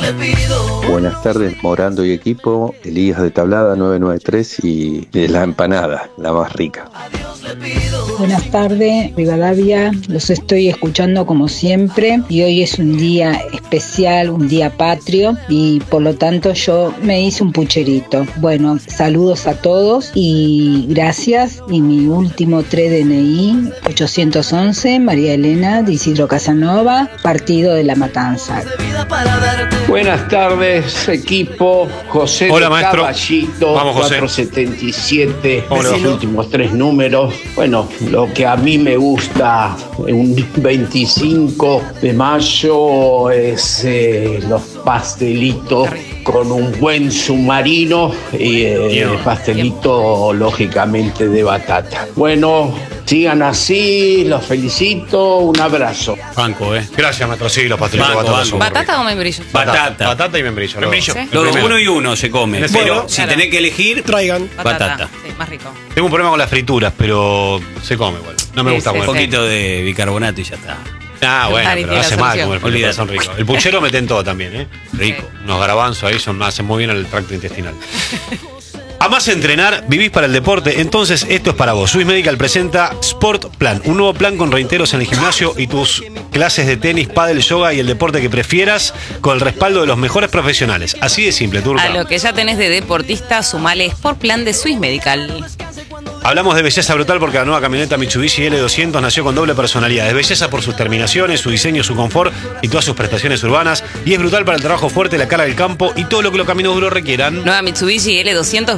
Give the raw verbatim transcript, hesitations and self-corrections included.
Buenas tardes, Morando y equipo, Elías de Tablada nueve nueve tres y de la empanada, la más rica. Buenas tardes, Rivadavia, los estoy escuchando como siempre y hoy es un día especial, un día patrio y por lo tanto yo me hice un pucherito. Bueno, saludos a todos y gracias. Y mi último tres D N I ochocientos once, María Elena de Isidro Casanova, partido de La Matanza. Buenas tardes, equipo. José Hola, de maestro. Caballito. Vamos, José. cuatrocientos setenta y siete. Hola. Los últimos tres números. Bueno, lo que a mí me gusta un veinticinco de mayo es eh, los pastelitos con un buen submarino y eh, el pastelito lógicamente de batata. Bueno, sigan así, los felicito, un abrazo. Banco, ¿eh? Gracias, maestro. Sí, los pastelitos de Banco, batata banco. son muy ¿Batata ricos. o membrillo? Batata. Batata y membrillo. Membrillo. ¿Sí? Los Primero. uno y uno se come. Bueno, Pero si claro. tenés que elegir, Traigan. batata. Sí, más rico. Tengo un problema con las frituras, pero se come igual. No me Sí, gusta sí, Un comer. poquito de bicarbonato y ya está. Ah, bueno, Ari, pero tiene hace la mal solución. comer frituras, son ricos. El puchero meten todo también, ¿eh? Rico. Unos garbanzos ahí son, hacen muy bien al tracto intestinal. Amás entrenar, vivís para el deporte, entonces esto es para vos. Swiss Medical presenta Sport Plan, un nuevo plan con reintegros en el gimnasio y tus clases de tenis, pádel, yoga y el deporte que prefieras con el respaldo de los mejores profesionales. Así de simple, Turca. A lo que ya tenés de deportista, sumale Sport Plan de Swiss Medical. Hablamos de belleza brutal porque la nueva camioneta Mitsubishi L doscientos nació con doble personalidad. Es belleza por sus terminaciones, su diseño, su confort y todas sus prestaciones urbanas. Y es brutal para el trabajo fuerte, la cara del campo y todo lo que los caminos duros requieran. Nueva Mitsubishi L doscientos